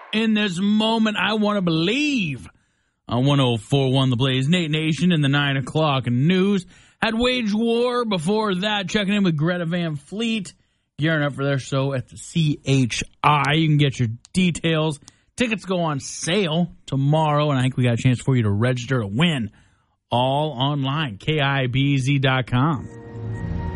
in this moment. I want to believe. On 104.1 The Blaze, Nate Nation in the 9 o'clock news. Had Wage War before that. Checking in with Greta Van Fleet. Gearing up for their show at the CHI. You can get your details. Tickets go on sale tomorrow, and I think we got a chance for you to register to win. All online, KIBZ.com.